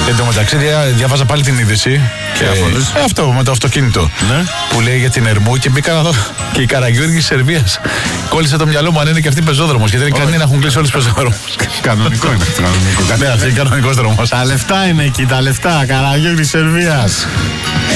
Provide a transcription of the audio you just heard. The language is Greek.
Εν τω μεταξύ, διάβαζα πάλι την είδηση. Αυτό με το αυτοκίνητο. Ναι. Που λέει για την Ερμού και μπήκα να δω. Και η Καραγιώργη της Σερβίας. Κόλλησε το μυαλό μου αν είναι και αυτή πεζόδρομος. Γιατί δεν κάνει να έχουν κλείσει όλους τους πεζόδρομους. Κανονικό είναι αυτό. Ναι, αυτή είναι κανονικός δρόμος. Τα λεφτά είναι εκεί, τα λεφτά. Καραγιώργη της Σερβίας.